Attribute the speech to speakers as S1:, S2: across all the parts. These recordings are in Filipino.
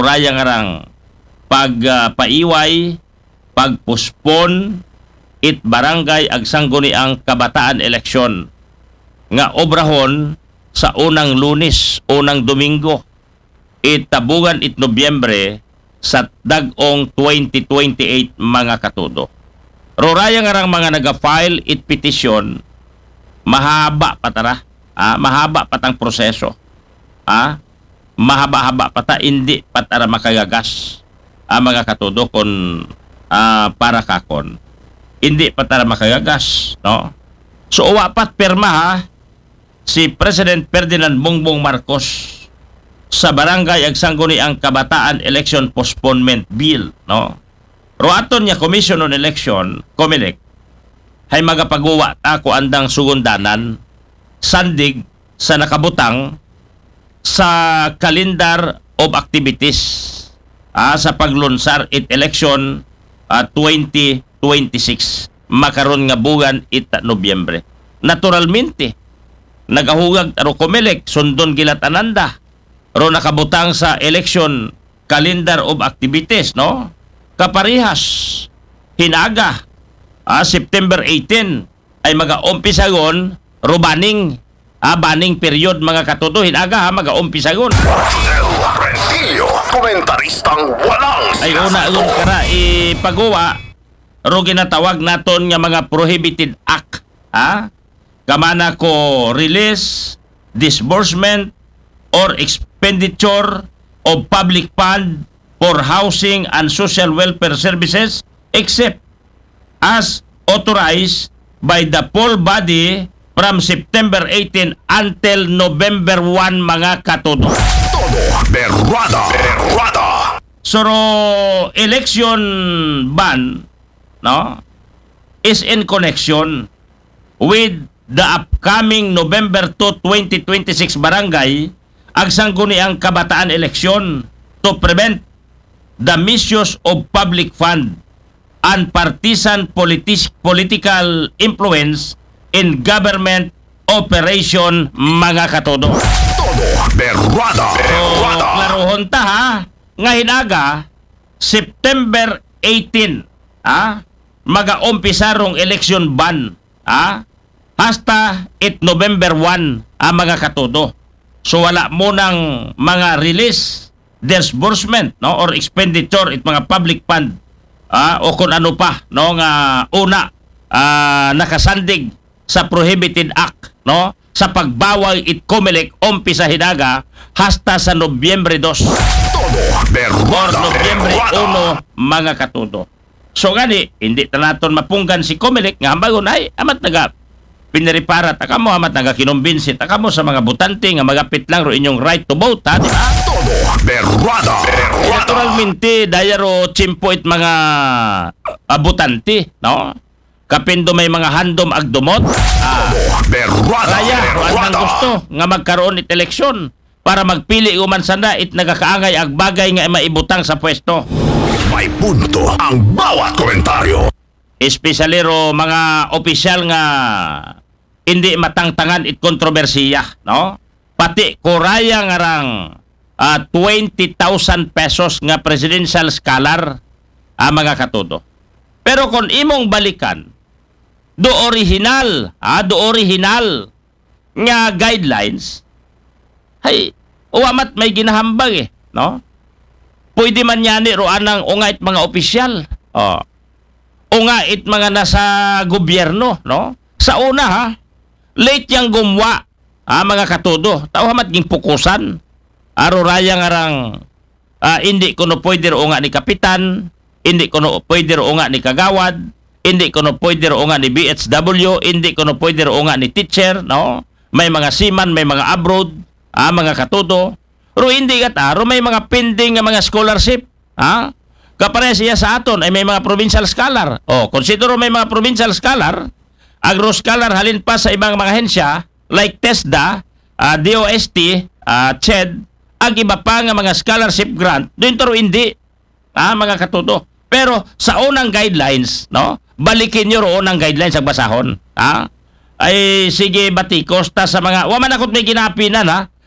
S1: raya nga rang pagpaiway, pagpuspon it barangay ag sangguniang kabataan eleksyon nga obrahon sa unang Lunes, unang Domingo, itabugan it Nobyembre sa dagong 2028 mga katudo. Roraya nga rang mga naga-file it petition, mahaba patara, mahaba patang proseso. Mahaba-haba pata, hindi patara makagagas mga katudo kon para kakon. Hindi patara makagagas, no? So uwapat perma si President Ferdinand Bongbong Marcos sa barangay ag sangguniang kabataan election postponement bill, no? Ruaton niya Commission on Election, COMELEC, hay magapaguwa ta ko andang sugundanan sandig sa nakabutang sa calendar of activities sa paglunsar it election 2026 makaron nga bugan it Nobyembre. Naturalmente nagahugag aro COMELEC sundon gilatananda ro nakabutang sa election calendar of activities, no? Kaparihas hinaga September 18 ay mag-aumpisagon ro banning banning period mga katudo hinaga mag-aumpisagon.
S2: Komentaristang walang
S1: ay una yun kara ipagawa ro ginatawag naton nga mga prohibited act, kamana ko release, disbursement or expenditure of public fund for housing and social welfare services except as authorized by the full body from September 18 until November 1 mga katudo.
S2: todo berrada.
S1: So election ban, no, is in connection with the upcoming November 2, 2026 barangay ag sangguniang kabataan eleksyon to prevent the misuse of public fund and partisan political influence in government operation mga katodo.
S2: Todo berrada.
S1: So, klarohon ta nga hinaga September 18 mag-aumpisa rong election ban hasta it November 1 mga katodo. So wala mo ng mga release, disbursement, no, or expenditure it mga public fund o kung ano pa, no, nga una nakasandig sa prohibited act, no, sa pagbawal it COMELEC umpisa hinaga hasta sa Nobyembre 2
S2: Todo
S1: or
S2: berrada.
S1: Nobyembre 1 mga katudo. So gani hindi ta naton mapunggan si COMELEC nga ambagon ay amat naga piniripara ta kamo, amat naga kinumbinsi ta kamo sa mga butante nga magapit lang ro inyong right to vote, di ba?
S2: Todo berrada.
S1: Naturalmente dayaro chimpo it mga butante, no? Kapindo may mga handom ag dumot.
S2: Berrada.
S1: Raya, kung ang gusto nga magkaroon it eleksyon para magpili uman sana it nagakaangay ag bagay nga maibutang sa pwesto.
S2: May punto ang bawat komentaryo.
S1: Especially ro mga opisyal nga hindi matangtangan it kontrobersiya, no? Pati kuraya nga rang 20,000 pesos nga presidential scholar mga katudo. Pero kung imong balikan do original nga guidelines, hay uwamat may ginahambag no? Pwede man yani ro anang ungait mga opisyal. Unga it mga nasa gobyerno, no? Sa una late yang gumwa mga katudo. Tao hamat ging pukusan. Aro raya nga rang hindi ko no pwede ro unga ni kapitan, hindi ko no pwede ro unga ni kagawad, hindi ko no pwede ro unga ni BHW, hindi ko no pwede ro unga ni teacher, no? May mga seaman, may mga abroad, mga katudo. Ro hindi ro may mga pending nga mga scholarship, Kapare siya sa aton ay may mga provincial scholar. Consider may mga provincial scholar, agro scholar halin pa sa ibang mga ahensya like TESDA, DOST, CHED, ag iba pa nga mga scholarship grant. Doon taro hindi, mga katudo. Pero sa unang guidelines, no? Balikin niyo ro unang guidelines ang basahon, Ay sige batikos ta sa mga wa man akot may ginapinan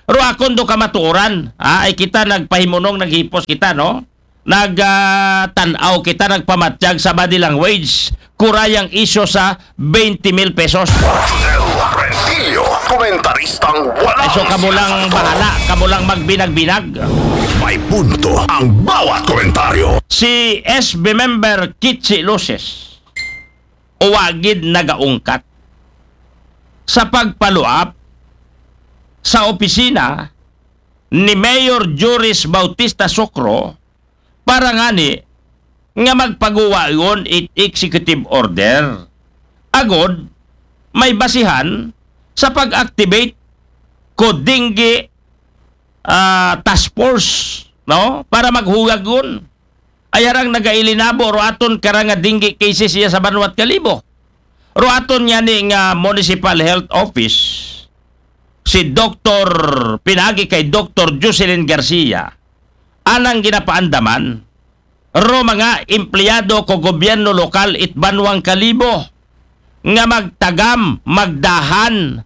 S1: Ro akon do kamatuoran, ay kita nagpahimunong naghipos kita, no? Nagtanaw kita, nagpamatyag sa body language. Kurayang isyo sa 20,000 pesos.
S2: Rodel Rentillo, komentaristang walang
S1: So kamulang bahala, kamulang magbinag-binag.
S2: May punto ang bawat komentaryo.
S1: Si SB member Kitsi Luces, uwagid nagaungkat sa pagpaluap sa opisina ni Mayor Juris Bautista Socro para ngani nga magpagawa yon it executive order. Agod, may basihan sa pag-activate ko dingi task force, no? Para maghugag yun. Ayarang nagailinabo ro aton karanga dingi cases siya sa Banwat Kalibo. Ro aton niya ni nga Municipal Health Office si Dr. pinagi kay Dr. Jocelyn Garcia anang ginapaandaman ro mga empleyado ko gobyerno lokal it Banwang Kalibo nga magtagam, magdahan,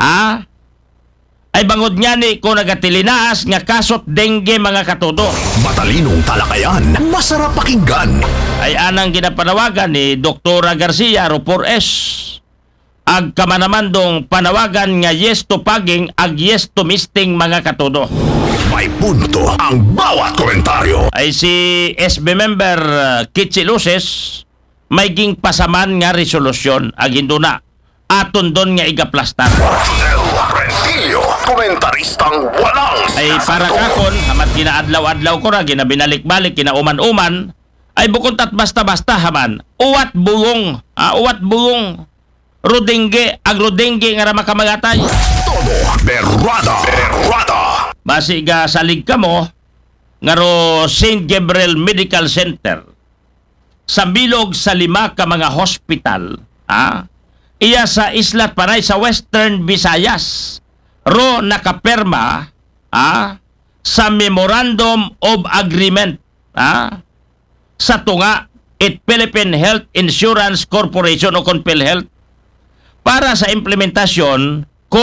S1: ay bangod niya ni ko nagatilinaas nga kasot dengue mga katudo.
S2: Matalinong talakayan, masarap pakinggan.
S1: Ay anang ginapanawagan ni Dr. Garcia ro 4S. Ag kamanamandong panawagan nga yes to paging ag yes to misting mga katudo.
S2: May punto ang bawat komentaryo.
S1: Ay si SB member Kitsi Luces may ging pasaman nga resolusyon ag hinduna aton don nga igaplastar.
S2: Rodel Rentillo, komentaristang walang
S1: Ay para kakon hamat ginaadlaw-adlaw ko ra ginabinalik-balik kinauman-uman ay bukuntat basta-basta haman uwat bugong uwat bugong rodengge ag rodengge nga ra makamagatay.
S2: Todo berwada.
S1: Basi ga salig ka mo nga ro St. Gabriel Medical Center sa bilog sa 5 ka mga hospital iya sa Islat Panay sa Western Visayas ro nakaperma sa Memorandum of Agreement sa tunga it Philippine Health Insurance Corporation o CONPHILHealth para sa implementasyon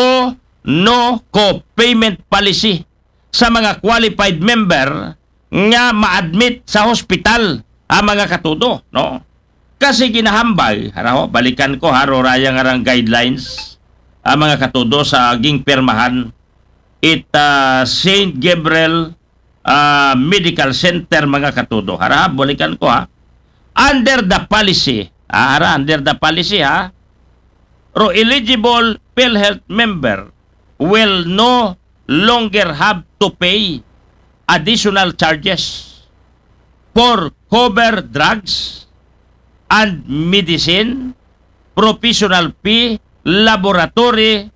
S1: co-payment policy sa mga qualified member nga ma-admit sa hospital ang mga katudo, no? Kasi ginahambay, balikan ko haro rayang arang guidelines ang mga katudo sa ging permahan it St. Gabriel Medical Center mga katudo. Balikan ko under the policy, under the policy ro eligible PhilHealth member will no longer have to pay additional charges for covered drugs and medicine, professional fee, laboratory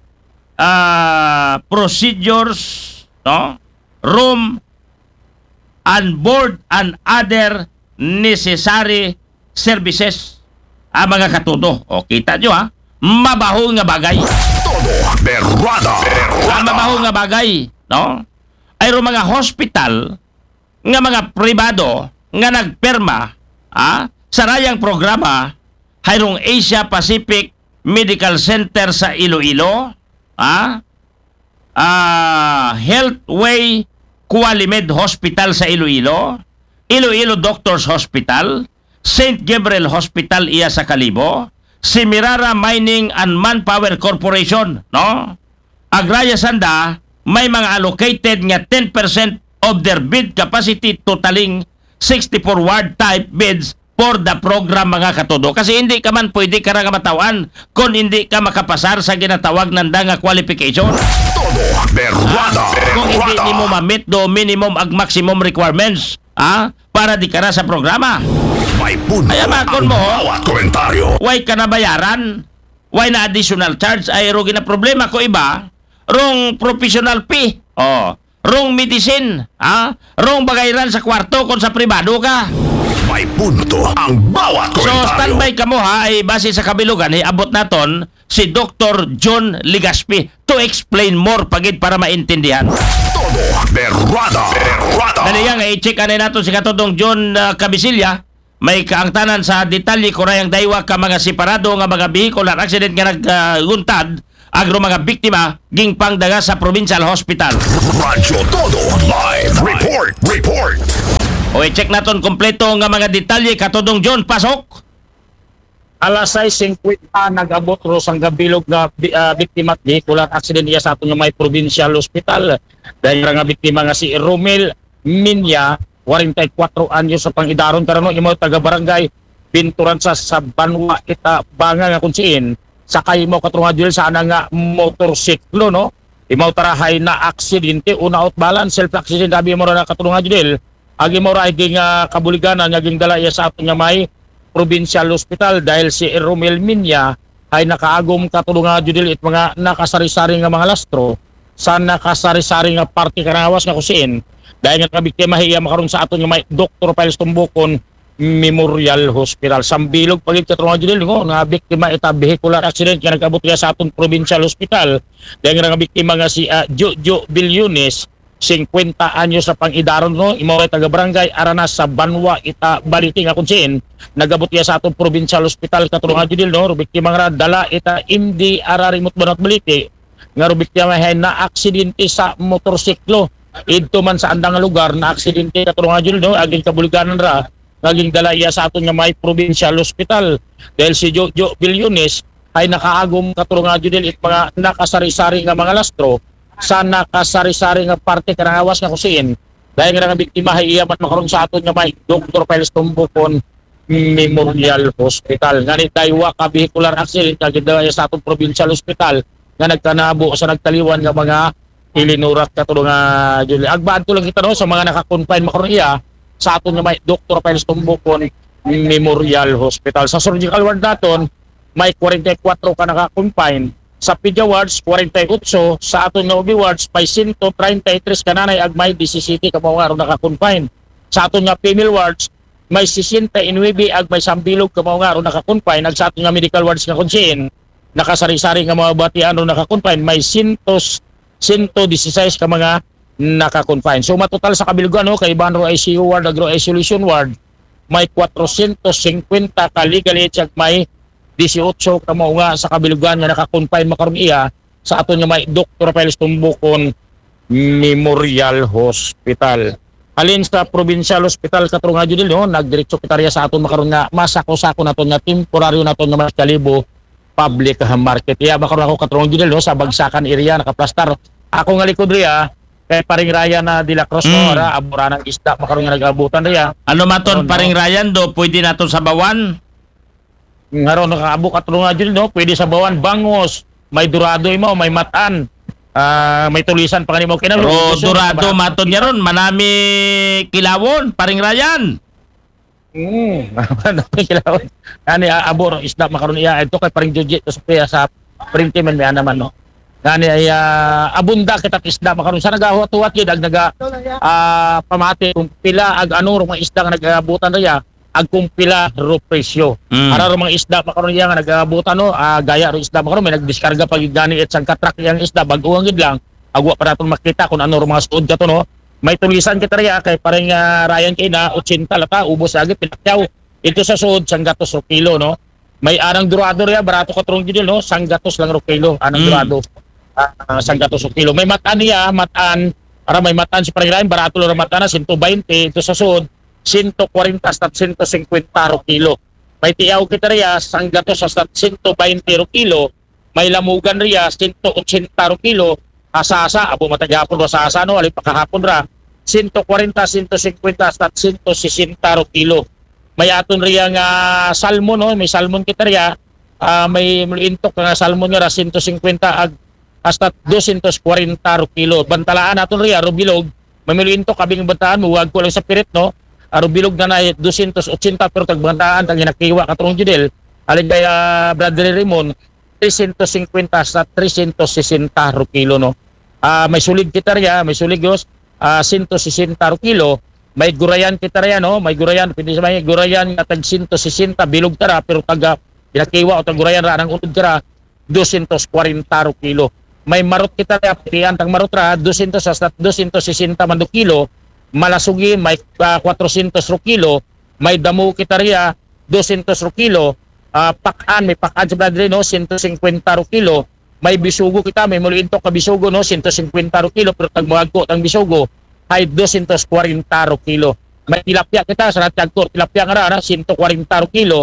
S1: procedures, no? Room and board and other necessary services. Mga katudo. O, kita nyo mabaho nga bagay.
S2: Todo berwada.
S1: Mabaho nga bagay, no? Ay ro mga hospital nga mga pribado nga nagperma sa rayang programa hayrong Asia Pacific Medical Center sa Iloilo, Healthway Qualimed Hospital sa Iloilo, Iloilo Doctors Hospital, St. Gabriel Hospital iya sa Kalibo, Semirara Mining and Manpower Corporation, no? Agraya Sanda, may mga allocated nga 10% of their bid capacity totaling 64 ward type bids for the program mga katudo. Kasi hindi ka man pwede ka nga matawan kung hindi ka makapasar sa ginatawag ng nga qualification.
S2: Todo berwada.
S1: Kung hindi ni mo mamit do minimum ag maximum requirements para di ka na sa programa.
S2: May punto
S1: Ay, amakon
S2: ang
S1: mo,
S2: bawat komentaryo.
S1: Why ka na bayaran? Why na additional charge? Ay ro gina problema ko iba. Rong professional fee. Rong medicine. Rong bagayran sa kwarto kung sa pribado ka.
S2: May punto ang bawat
S1: So
S2: komentaryo.
S1: standby ka mo ay base sa kabilugan abot naton si Dr. John Ligaspi to explain more pagid para maintindihan.
S2: Todo berwada.
S1: Dali nga i-check anay nato si katodong John Cabisilla. May kaangtanan sa detalye ko rayang daywa ka mga separado nga mga vehicle at accident nga nagguntad agro mga biktima gingpang daga sa provincial hospital.
S2: Radyo Todo Live Report.
S1: O i-check naton kompleto nga mga detalye katudong John pasok.
S3: Alas 6:50 nag-abot ro sang gabilog nga biktima at vehicular accident niya sa aton nga may provincial hospital. Dahil nga biktima nga si Romel Minya, 44 anyo sa pangidaron karano imo taga barangay Binturan sa Banwa Banga nga kunsiin. Sakay mo katrunga dil sana nga motorsiklo no. Imaw tarahay na aksidente una out balance self accident abi mo ra katrunga dil. Agi mo ra igi nga kabuliganan nga ging dala iya sa aton nga may provincial hospital dahil si Romel Minya ay nakaagom katulungan judil it mga nakasari-sari nga mga lastro sa nakasari-sari nga parte kanawas nga kusin dahil nga biktima hiya makaron sa aton nga may Dr. Piles Tumbukon Memorial Hospital sambilog pagit katulungan judil nga biktima ita vehicular accident nga nag-abot sa aton provincial hospital dahil nga biktima nga si Jojo Bilyones 50 anyos sa pangidaron no imo taga barangay Aranas sa Banwa Baliti nga kunsin nagabot ya sa atong provincial hospital katulungan judil no biktima nga dala ita MD Ararimot Banat Baliti nga biktima hay na aksidente sa motorsiklo idto man sa andang nga lugar na aksidente katulungan judil no aging kabuliganan ra naging dala iya sa aton nga may provincial hospital dahil si Jojo Bilyones ay nakaagom katulungan judil it mga nakasari-sari nga mga lastro sa nakasari-sari nga parte kanangawas nga kusin dahil nga biktima ay iyaman makaroon sa aton nga may Dr. Piles Tumbukon Memorial Hospital nga ni daywa ka vehicular accident nga gidala sa atong provincial hospital nga nagtanabo sa nagtaliwan nga mga ilinurat katulong nga agbaan to lang kita no sa mga naka-confine makaroon iya sa aton nga may Dr. Piles Tumbukon Memorial Hospital sa surgical ward naton may 44 ka naka-confine sa Pedia Wards 48 sa aton nga OB Wards may 133 kananay ag may 17 ka mga naka-confine sa aton nga female wards may 69 ag may sambilog ka mga naka-confine ag sa aton nga medical wards nga kunsin nakasari-sari nga mga batian naka-confine may 116 ka mga naka-confine so matotal sa kabilugan no kay Banro ICU ward agro isolation ward may 450 ka legal age ag may 18 ka mao nga sa kabilugan nga naka-confine makaron iya sa aton nga may Dr. Piles Tumbukon Memorial Hospital. Halin sa provincial hospital katrunga judil no nagdiretso kitarya sa aton makaron nga masako-sako naton nga temporaryo naton nga Kalibo public market. Iya makaron ako katrunga judil no sa bagsakan area nakaplastar. Ako nga likod riya kay paring Ryan na De La Cruz no ra abura ng isda makaron nga nagabutan riya.
S1: Ano maton paring Ryan do pwede naton sa bawan?
S3: Ngaron nakaabok at nga dyan, no? Pwede sa bawan, bangos, may durado mo, may matan, may tulisan pa kanimo kinalo.
S1: Pero durado maton niya ron, manami kilawon, paring Ryan.
S3: Ano kilawon? Ani abor isda makaron iya ito kay paring Jujit sa printiman may naman no. Gani ay abunda kita isda makaron sa nagahuat-huat gyud ag naga pamati kung pila ag ano mga isda nga nagabutan riya ag kumpila ro presyo. Ara ro mga isda makaron iya nga nagabutan no gaya ro isda makaron may nagdiskarga pag gani et sang katrak yang isda bag-uang gid lang agwa pa naton makita kung ano ro mga suod kato no. May tulisan kita riya kay paring Ryan kay na 80 lata ubos agad pinakyaw. Ito sa suod sang gatos ro kilo no. May arang durado riya barato ka trong gid no sang gatos lang ro kilo anang durado. Sang gatos ro kilo. May matan niya matan para may matan si paring Ryan barato ro matan na 120 ito sa suod 140 hasta 150 ro kilo. May tiyaw kita riya sang gatos hasta 120 ro kilo. May lamugan riya 180 ro kilo. Asasa abo matagapon ro asasa no ali pakahapon ra 140 150 hasta 160 ro kilo. May aton riya nga salmon no, may salmon kita riya may intok nga salmon nga 150 ag hasta 240 ro kilo. Bantalaan aton riya ro bilog may intok kabing bantaan mo wag ko lang sa pirit no. Aro bilog na 280 pero tagbantaan tag nakiwa katrong judel alin kay Brother Raymond 350 sa 360 ro kilo no. May sulig kita riya, may suligos 160 ro kilo. May gurayan kita riya no, may gurayan pwede sa may gurayan nga tag 160 bilog tara pero taga pinakiwa o tag gurayan ra nang unod kara 240 ro kilo. May marot kita riya pian tag marot ra 200 sa 260 man do kilo. Malasugi may 400 ro kilo, may damo kita riya 200 ro kilo, pakan may pakan sa Brother no 150 ro kilo, may bisugo kita, may muliinto ka bisugo, no, 150 kilo, pero tagmagko tang bisugo, ay 240 kilo. May tilapia kita, sa natagko, tilapia nga na, 140 kilo.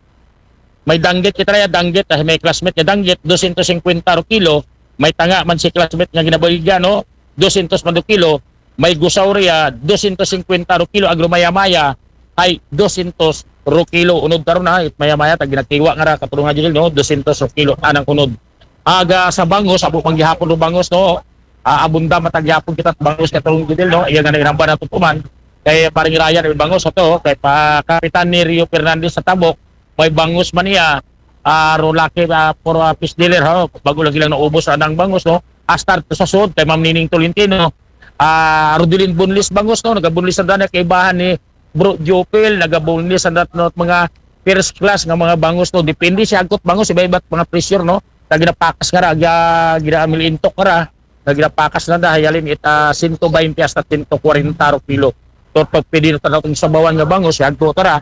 S3: May danggit kita ya, danggit, may classmate ya, danggit, 250 kilo. May tanga man si classmate nga ginabaligya, no, 200 kilo. May gusauria, 250 kilo, agrumaya-maya, ay 200 kilo. Unod karon na, maya-maya, tag ginagtiwa nga ra, katulungan dyan, no, 200 kilo, anang unod. Aga sa bangos, abo panggihapon ng bangos, no, abunda matagyapon kita bangos katulong dyan, no, iya nga nagiramba na tutuman. Kaya paring raya ng bangos ito, kay pa Kapitan ni Rio Fernandez sa Tabok, may bangos man niya, rolake for fish dealer, ho, bago lagi lang naubos anang bangos, no, start sa sud, kay Ma'am Nining Tolentino, Rodilin Bunlis bangos, no, nagabunlis na kay bahan ni Bro Jopel, nagabunlis na mga first class nga mga bangos, no, depende siya agkot bangos, iba-iba't mga pressure, no, na ginapakas nga ra, ginaamil intok ka ra, na ginapakas na dahil it 120 hasta 140 kilo. So pag pwede na itong sabawan nga bangos, agto tara,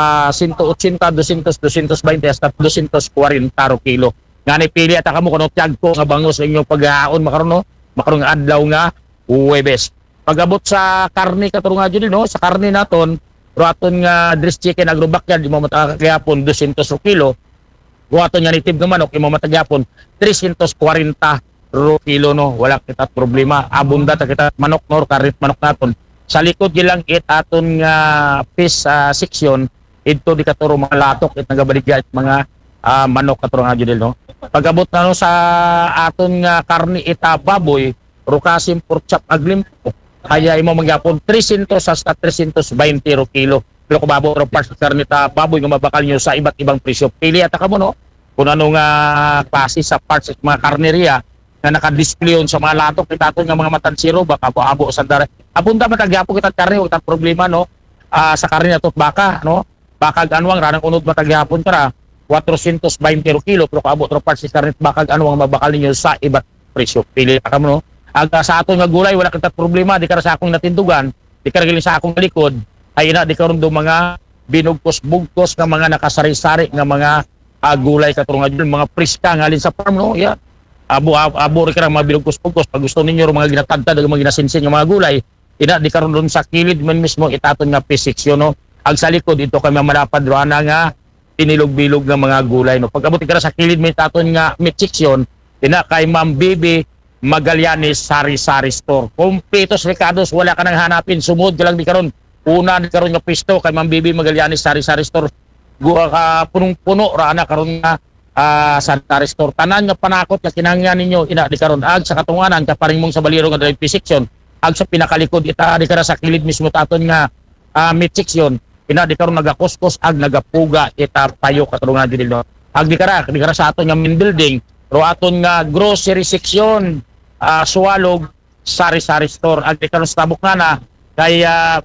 S3: 180, 200, 220 hasta 240 kilo. Nga ni pili at kamo kung tiyagto nga bangos inyong pag-aon makaroon, no, makaroon nga adlaw nga Huwebes. Pag-abot sa karne katulong nga dyan, no, sa karne naton, ruaton nga dress chicken agrobackyard, di mo matagapon 200 kilo. Ruaton nga native nga manok, di mo matagapon 340 kilo, no, wala kita problema. Abunda ta kita manok, no, karit manok naton. Sa likod gilang it aton nga fish section, ito di katuro mga latok it nagabaligya it mga manok katuro nga dyan, no. Pag-abot na, no, sa aton nga karne ita baboy, rukasim pork chop aglimpo, kaya imo magyapon 300 hasta 320 kilo. Pero kung babo ro parts karne ta baboy nga mabakal nyo sa iba't ibang presyo. Pili ata ka mo, no, kung ano nga klase sa parts at mga karneria na naka-display sa mga latok itaton nga mga matansiro, baka abo sa dara. Abunda matagyapo kita karne, wala problema, no, sa karne nato baka, no, baka anwang ranang unod matagyapon tara 420 kilo, pero kung abot ro parts karne baka anwang mabakal ninyo sa iba't presyo. Pili ata ka mo, no. Aga sa aton nga gulay wala kita problema, di ka sa akong natindugan, di ka rin sa akong likod, ay ina di karon do mga binugkos-bugkos nga mga nakasari-sari nga mga gulay katulong nga dyan, mga priska nga alin sa farm, no, yeah. Abo rin ka mga binugkos-bugkos, pag gusto ninyo mga ginatagtad, mga ginasinsin nga mga gulay, ina di karon doon sa kilid man mismo itaton nga P6, no. Ag sa likod ito kay mamalapad roana nga tinilog-bilog nga mga gulay, no. Pag abot ka sa kilid may itaton nga meat section, ina kay Ma'am Bibi Magallanes Sari-Sari Store. Kumpitos Ricardos, wala ka nang hanapin, sumud ka lang di karon. Una di karon nga pisto kay Ma'am Bibi Magallanes Sari-Sari Store. Punong-puno ra na karon nga Sari-Sari Store. Tanan nga panakot nga kinahanglan ninyo ina di karon ag sa katunganan ka paring mong sa baliro nga drive section. Ag sa pinakalikod ita di kara sa kilid mismo taton nga meat section. Ina di karon nagakuskos ag nagapuga ita payo katulong nga dinil, no. Ag di kara sa aton nga main building, ro aton nga grocery section, Suwalog Sari-Sari Store. Ag di karon sa tabok nga na kay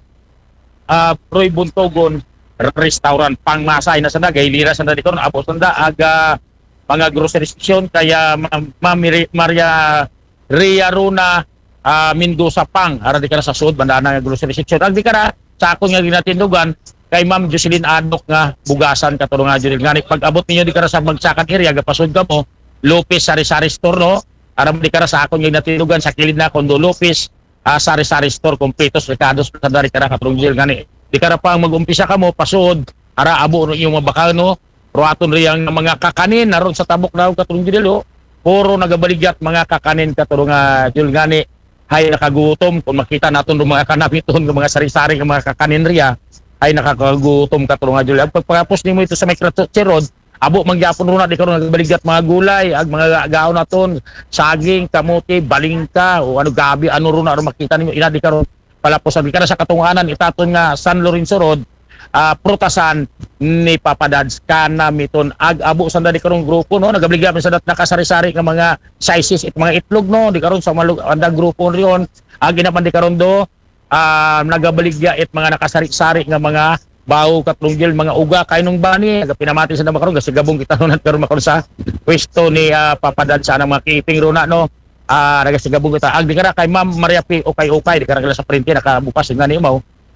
S3: Proy Buntogon restaurant pangmasay na sana gaylira sana di karon abot sanda aga mga grocery section kaya Maria Ria Runa Mendoza pang ara di kara sa sud banda nga grocery section. Ag di kara sa akon nga ginatindugan kay Ma'am Jocelyn Adok nga bugasan katulong nga diri nga pag abot ninyo di kara sa Bagsakan area gapasud ka mo Lopez Sari-Sari Store, no, aram di kara sa akon nga ginatindugan sa kilid na Kondo Lopez Sari-Sari Store, Competos Ricardos sa dari kara katulong diri ngani di kara pang mag-umpisa ka mo pasud ara abo yung mabakal, no, ruaton riyang mga kakanin naron sa tabok na katulong diri, no, puro nagabaligyat mga kakanin katulong nga diri ngani hay nakagutom kung makita naton do mga kanapiton ng mga sari-sari ng mga kakanin riya ay nakakagutom katulong nga diri. Pagpapos nimo ito sa Microchurch Road, abo mangyapon ro na di karon nagabaligyat mga gulay ag mga gaon naton saging, kamote, balingka o ano gabi ano ro na makita ninyo ina di karon palapos sa sa katunganan itaton nga San Lorenzo Road, prutasan ni Papadads kanamiton ag abo sanda di karon grupo, no, nagabaligya sa dat nakasari-sari nga mga sizes it mga itlog, no, di karon sa anda grupo riyon ag inapan di karon do nagabaligya it mga nakasari-sari nga mga bawo katrunggil mga uga kay nung bani pinamati sa karon kasi gabong kita nun karon makaron sa pwesto ni Papadads sa mga keeping ro na, no, nagasigabong kita ag di kara kay Ma'am Maria P. Okay di kara sa printe nakabukas nga ni mo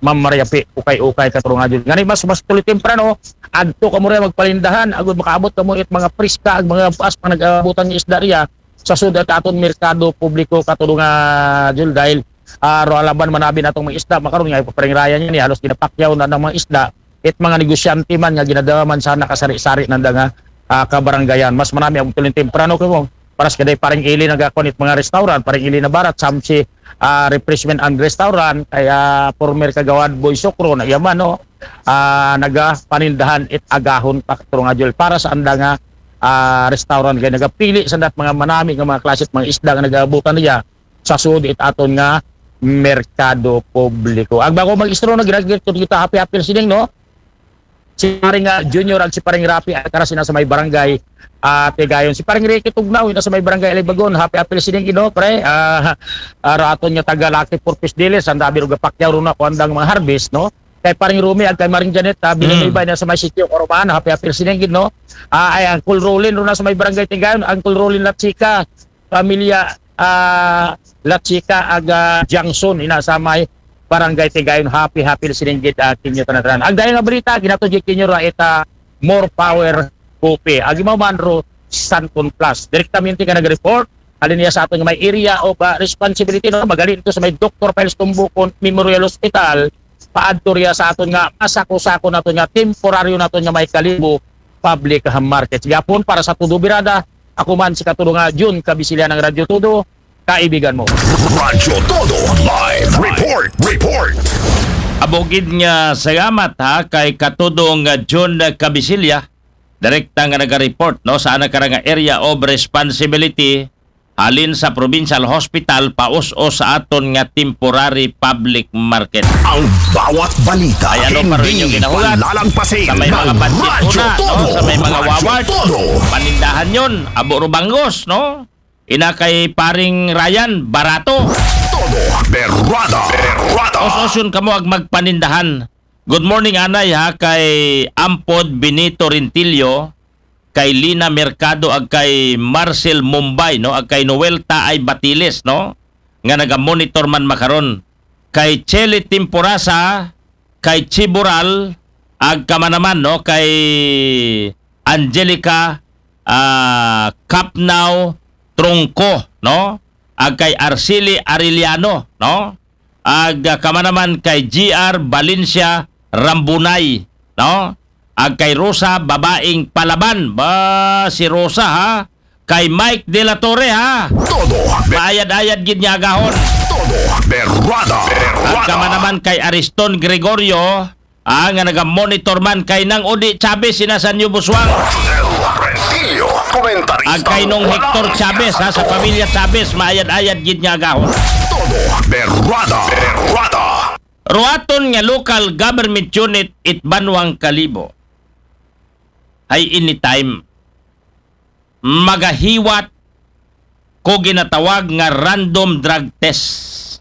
S3: mamariapi ukay-ukay katurong adyo. Ngani mas tuloy temprano adto ka mo rin magpalindahan agud makaabot ka mo it mga priska ag mga paas pa nag-abutan ni isda riya sa sud at aton merkado publiko katurong adyo dahil roalaban manabi natong mga isda makaron nga paparingraya niya ni halos ginapakyaw na ng mga isda it mga negosyante man nga ginadaman sa nakasari-sari nanda nga kabaranggayan. Mas marami ang tuloy temprano ko mo para sa kaday paring ili nagakonit mga restaurant paring ili na barat samsi refreshment and restaurant kaya former kagawad boy sokro na yaman no naga panindahan it agahon paturong adjol para sa anda nga restaurant kay nagapili sa dat mga manami nga mga klase mga isda nga nagabutan niya sa sud it aton nga merkado publiko. Ag bago mag-istro na ginagit ko kita happy sining no si paring junior ag si paring Rapi kara sina sa may barangay Tigayon. Si paring Ricky Tugnaw na sa may barangay Alibagon. Happy sining gino pre. Raton nya taga Laki Purpose Diles ang dabi ruga pakyaw ro na ko andang mga harvest no. Kay paring Rumi ag kay maring Janet binibay na sa may sitio Corobaan. Happy sining gino. Ay ang Cool Rolin ro na sa may barangay Tigayon. Ang Cool Rolin Latsika pamilya Latsika ag Jangson ina sa may barangay Tigayon. Happy sining gid kinyo tanan. Ang dahil nga balita ginato kinyo ra ita more power Kopi. Agi mo manro Santon Plus. Direktamente ka nag-report. Alin niya sa ato may area of responsibility no magaling ito sa may Dr. Piles Tumbukon Memorial Hospital. Paadto riya sa aton nga masako-sako nato nga temporaryo nato nga may Kalibo public market. Gapon para sa Tudo Birada. Ako man si Katudo nga June kabisilya ng Radyo Tudo. Kaibigan mo.
S2: Radyo Todo Live Report.
S1: Abogid nga salamat ha kay Katudo nga John Kabisilya. Direkta nga nag-report no sa ana karang area of responsibility halin sa provincial hospital paus-o sa aton nga temporary public market.
S2: Ang bawat balita
S1: ay ano pa rin yung ginahulat sa may mga budget una no sa may mga waward panindahan yon abo ro banggos no ina kay paring Ryan barato
S2: Todo Berrada.
S1: os-osyon kamo ag magpanindahan. Good morning anay ha kay Ampod Benito Rentillo, kay Lina Mercado ag kay Marcel Mumbai no ag kay Noel Taay Batiles no nga naga-monitor man makaron. Kay Chele Temporasa, kay Chibural ag kamanaman no kay Angelica Capnao Tronco no ag kay Arceli Arellano no ag kamanaman kay GR Valencia Rambunay no ag kay Rosa babaeng Palaban ba si Rosa ha kay Mike De La Torre ha
S2: Todo
S1: maayad-ayad gid niya agahon
S2: Berrada.
S1: ag kama naman kay Ariston Gregorio nga naga-monitor man kay nang Odi Chavez sina sa New Busuang
S2: Rentillo, komentarista.
S1: ag kay nung Hector Chavez ha sa pamilya Chavez maayad-ayad gid niya agahon.
S2: Todo Berrada.
S1: Ruaton nga local government unit it Banwang Kalibo ay anytime magahiwat ko ginatawag nga random drug test.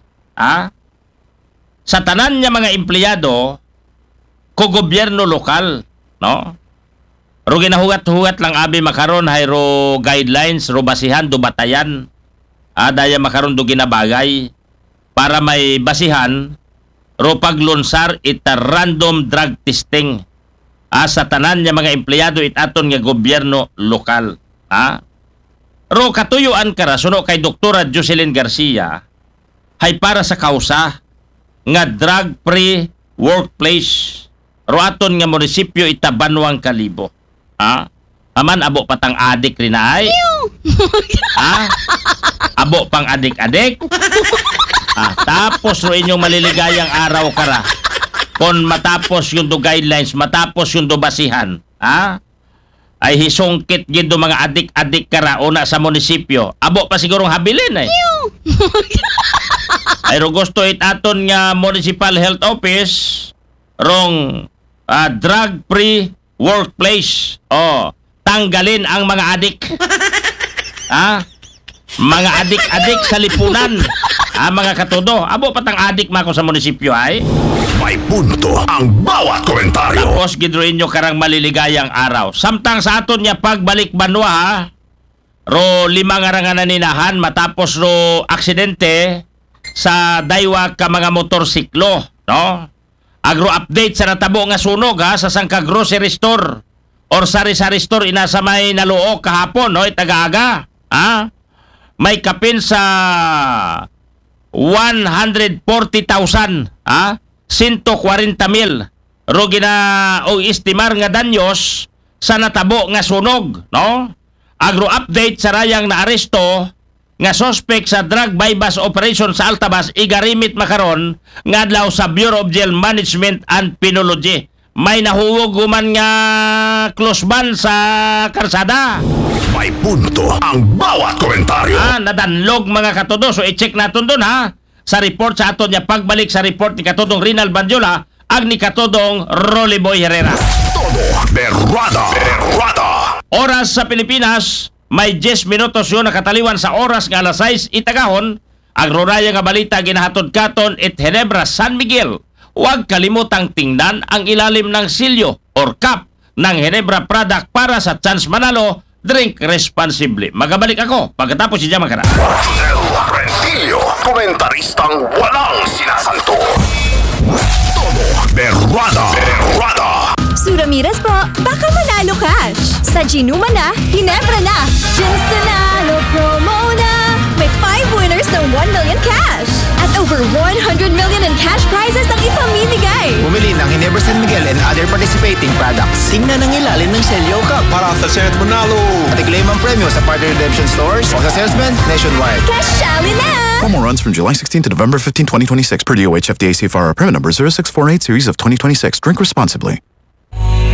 S1: Sa tanan niya mga empleyado ko gobyerno lokal, no? Ro ginahugat-hugat lang abi makaron hay ro guidelines ro basihan do batayan. Daya makaron do ginabagay para may basihan ro paglunsar ita random drug testing sa tanan niya mga empleyado it aton nga gobyerno lokal. Ro katuyuan kara suno kay Doktora Jocelyn Garcia hay para sa kausa nga drug-free workplace ro aton nga munisipyo ita Banwang Kalibo. Aman abo patang adik rin ay. Abo pang adik-adik. Tapos ro inyong maliligayang araw kara. Kon matapos yung do guidelines, matapos yung do basihan, ay hisungkit gid do mga adik-adik kara una sa munisipyo. Abo pa sigurong habilin ay. Ay ro gusto it aton nga municipal health office rong drug-free workplace. Tanggalin ang mga adik. Mga adik-adik sa lipunan. Mga katudo, abo patang adik mako sa munisipyo ay.
S2: May punto ang bawat komentaryo.
S1: Tapos gidroin nyo karang maliligayang araw. Samtang sa aton niya pagbalik Banwa ro 5 nga nga naninahan matapos ro aksidente sa daywa ka mga motorsiklo, no? Agro-update sa natabo nga sunog ha, sa sangka grocery store or sari-sari store inasa may naluok kahapon, no? Itag-aga. Ha? May kapin sa 140,000, ha? 140,000. Rugi na o estimar nga danyos sa natabo nga sunog, no? Agro-update sa rayang naaresto nga suspect sa drug bypass operation sa Altabas igarimit makaron nga adlaw sa Bureau of Jail Management and Penology. May nahuwog guman nga close ban sa karsada.
S2: May punto ang bawat komentaryo.
S1: Nadanlog mga katodo. So i-check natin doon ha. Sa report sa aton niya pagbalik sa report ni katodong Rinal Bandiola ag ni katodong Rolly Boy Herrera.
S2: Todo berrada.
S1: Oras sa Pilipinas, may 10 minutos yun nakataliwan sa oras nga alas 6 itagahon. Agroraya nga balita ginahatod katon at Ginebra, San Miguel. Huwag kalimutang tingnan ang ilalim ng silyo or cup ng Ginebra product para sa chance manalo. Drink responsibly. Magabalik ako pagkatapos si Jamakara.
S2: El Rentillo, komentaristang walang sinasanto. Todo berrada.
S4: Suramiras po, baka manalo cash. Sa Ginuma na, Ginebra na. Ginsanalo promo na. May 5 winners ng 1 million cash. At over 100 million in cash prizes ang ipamimigay.
S5: Bumili ng Ginebra San Miguel and other participating products. Tingnan ang ilalim ng Selyo Cup para sa Chance Manalo. At i-claim ang premyo sa partner redemption stores o sa salesman nationwide.
S4: Cashali na!
S6: Promo runs from July 16 to November 15, 2026 per DOH FDA CFR permit number 0648 series of 2026. Drink responsibly.